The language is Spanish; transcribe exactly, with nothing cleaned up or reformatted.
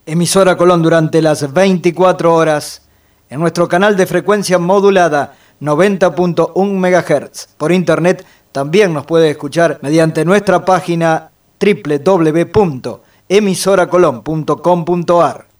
Emisora Colón durante las veinticuatro horas en nuestro canal de frecuencia modulada noventa punto uno megahertz. Por internet también nos puede escuchar mediante nuestra página doble u doble u doble u punto emisora colón punto com punto a r.